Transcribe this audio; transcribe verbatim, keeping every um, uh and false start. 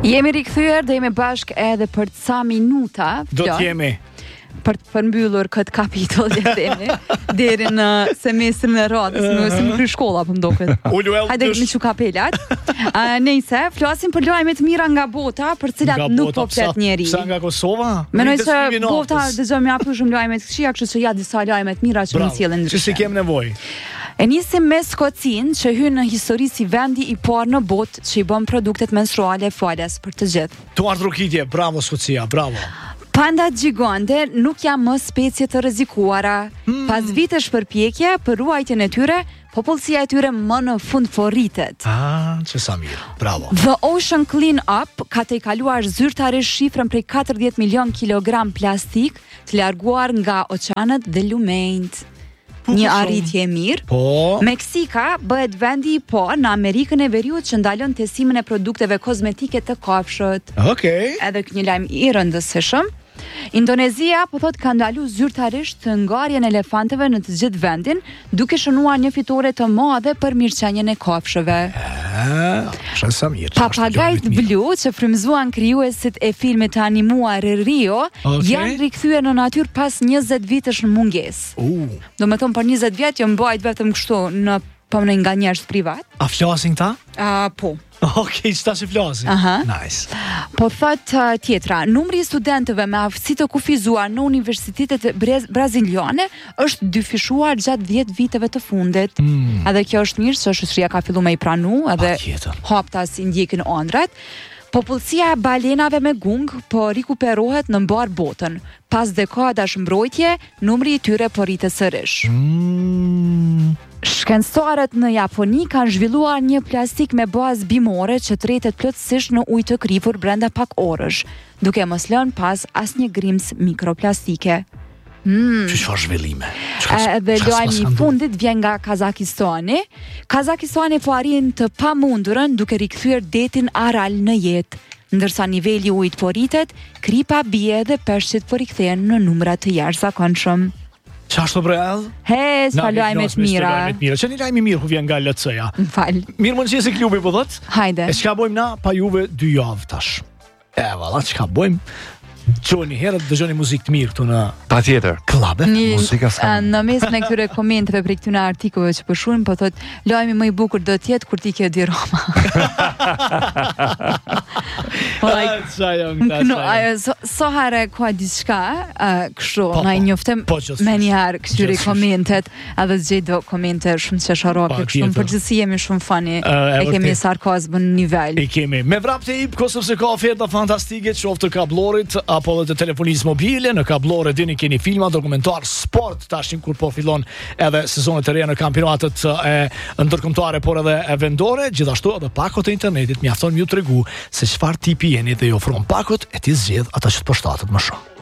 Jemi rikthyer dhe jemi bashk edhe për ca minuta. Do të jemi për të përmbyllur këtë kapitull dhe themi deri në semestrin e radhës, uh, më si kry shkolla po mdoket. Hajde me çu kapelat. Uh, Nëse flasim për lajmet mira nga bota, për cilat nga nuk bota, po flet njeri. Sa nga Kosova? Mendoj se bota dëgjojmë ja shumë lajme të këqija, kështu që ja disa lajme të mira që më sjellin ndryshe. Që si kem nevojë. E nisim me Skocin, që hyn në histori si vendi i parë në botë që i bën produktet menstruale falas për të gjithë. Tu ardhrukitje, bravo Skocia, bravo. Pandat gjigante nuk janë më specie të rrezikuara. Hmm. Pas vitesh përpjekje për ruajtjen e tyre, popullsia e tyre më në fund forritet. Ah, që sa mirë. Bravo. The Ocean Clean Up ka të kaluar zyrtarisht shifrën prej katërdhjetë milion kilogram plastik të larguar nga oqeanet dhe lumenjt. Një arritje e mirë. Po. Meksika bëhet vendi i parë në Amerikën e Veriut që ndalon testimin e produkteve kozmetike të kafshët. Okej. Okay. Edhe një lajm i rëndësishëm. Indonezia po thot ka ndalu zyrtarisht të ngarjen e elefantëve në të gjithë vendin, duke shënuar një fitore të madhe për mirëqenien e kafshëve. Është sa mirë. Papagajt blu që frymëzuan krijuesit e filmit të animuar Rio, okay, janë rikthyer në natyrë pas njëzet vitesh në mungesë. Uh. Do të thonë për njëzet vjet jo mbajt vetëm kështu në po në nga njerëz privat. A flasin ta? A, po. Okej, çta si flasin? Aha. Nice. Po thot uh, tjetra, numri i studentëve me aftësi të kufizuar në universitetet braziliane është dyfishuar gjatë dhjetë viteve të fundit. Mm. Edhe kjo është mirë, se shoqëria ka filluar me i pranu, edhe haptas i ndjekin ëndrat. Popullsia e balenave me gung po rikuperohet në mbar botën. Pas dekadash mbrojtje, numri i tyre po rritet sërish. Mm. Shkencëtarët në Japoni kanë zhvilluar një plastik me bazë bimore që tretet plotësisht në ujë të kripur brenda pak orësh, duke mos lënë pas asnjë grimc mikroplastike. Mm. Që çfarë zhvillime? Edhe lajmi i fundit vjen nga Kazakistani. Kazakistani po arrin të pamundurën duke rikthyer detin Aral në jetë. Ndërsa niveli i ujit po rritet, kripa bie dhe peshqit po rikthehen në numra të jashtëzakonshëm. Çfarë brell? He, sa lajme të mira. Që një lajm i mirë ku vjen nga L C-ja. Fal. Mirë mëngjes si klubi po thot? Hajde. E çka bëjmë na pa juve dy javë tash? E valla, çka bëjmë? Çoni herët dëgjoni muzikë të mirë këtu në patjetër. Klube. Muzika sa. Në mes në këtyre komenteve për këtyre artikulleve që po shohim, po thot lajmi më i bukur do të jetë kur ti ke di Roma. Po ai no, so, so hare ka diçka, kështu, na i njoftem me një herë këtyre komentet, edhe gjej do komente shumë çesharake, kështu përgjithësi jemi shumë fani, e kemi sarkazmën në nivel. E kemi. Me vrapte i Kosovës ka oferta fantastike, qoftë kabllorit apo edhe të telefonisë mobile, në kablore dini keni filma, dokumentar, sport, tashin kur po fillon edhe sezonet e reja në kampionatet e ndërkombëtare, por edhe e vendore, gjithashtu edhe pakot e internetit mjafton më ju tregu se çfarë tipi jeni dhe ju ofron pakot e ti zgjedh ata që të përshtatet më shumë.